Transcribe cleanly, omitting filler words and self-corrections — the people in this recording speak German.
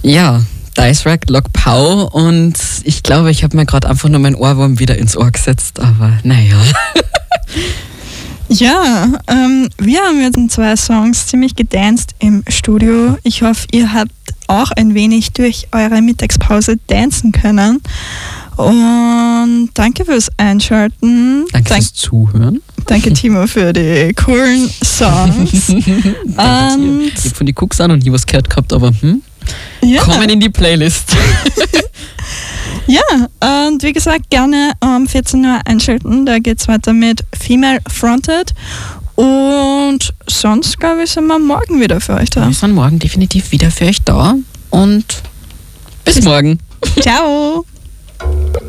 Ja, Dice Rack, Lock Pow und ich glaube, ich habe mir gerade einfach nur meinen Ohrwurm wieder ins Ohr gesetzt, aber naja. Ja, wir haben jetzt in 2 Songs ziemlich gedanced im Studio. Ich hoffe, ihr habt auch ein wenig durch eure Mittagspause dancen können. Und danke fürs Einschalten. Danke fürs Zuhören. Danke, Timo, für die coolen Songs. Ich habe von die Cooks an und nie was gehört gehabt, aber ja. Kommen in die Playlist. Ja, und wie gesagt, gerne um 14 Uhr einschalten. Da geht es weiter mit Female Fronted. Und sonst, glaube ich, sind wir morgen wieder für euch da. Wir sind morgen definitiv wieder für euch da. Und bis morgen. Ciao.